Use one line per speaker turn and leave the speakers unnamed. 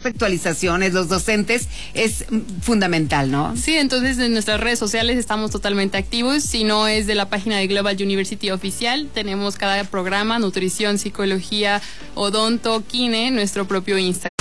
siempre actualizaciones, los docentes, es fundamental, ¿no?
Sí, entonces en nuestras redes sociales estamos totalmente activos. Si no es de la página de Global University oficial, tenemos cada programa, nutrición, psicología, odonto, kine, nuestro propio Instagram.